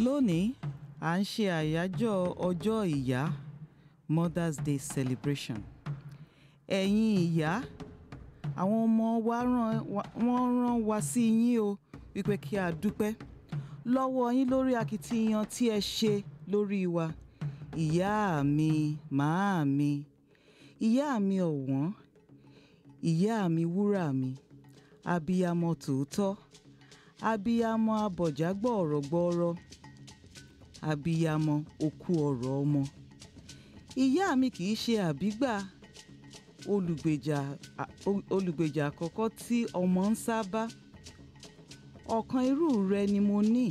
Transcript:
Lónìí, à ń ṣe àyájọ́ ọjọ́ ìyá, Mother's Day celebration. Ẹ̀yin ìyá, àwọn ọmọ wa wọ́n rán wa sí yín o wípé kí a dúpẹ́ lọ́wọ́ yín lórí akitiyan tí ẹ ṣe lórí wa. Ìyá mi, màámi, ìyá mi ọ̀wọ́n, ìyá mi wúrà mi, abiyamọ tòótọ́, abiyamọ abọ̀já gbọ̀ọ̀rọ̀gbọ̀ọ̀rọ̀, abiyamọ okú ọ̀rọ̀ ọmọ. Ìyá mi kì í ṣe àbígbà olùgbèjà àkọ́kọ́ tí ọmọ ń sábà. Ọ̀kan irú rẹ̀ ni mo ní.